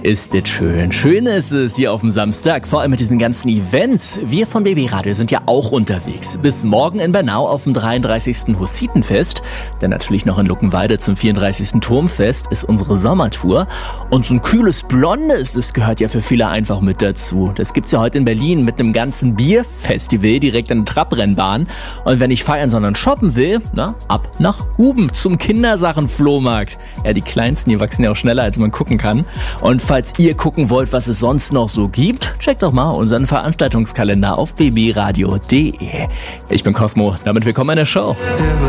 Ist das schön. Schön ist es hier auf dem Samstag, vor allem mit diesen ganzen Events. Wir von BB Radio sind ja auch unterwegs. Bis morgen in Bernau auf dem 33. Hussitenfest. Dann natürlich noch in Luckenwalde zum 34. Turmfest ist unsere Sommertour. Und so ein kühles Blondes, das gehört ja für viele einfach mit dazu. Das gibt's ja heute in Berlin mit einem ganzen Bierfestival direkt an der Trabrennbahn. Und wenn ich feiern, sondern shoppen will, ab nach Huben zum Kindersachenflohmarkt. Ja, die Kleinsten, die wachsen ja auch schneller, als man gucken kann. Und falls ihr gucken wollt, was es sonst noch so gibt, checkt doch mal unseren Veranstaltungskalender auf bbradio.de. Ich bin Cosmo, damit willkommen in der Show.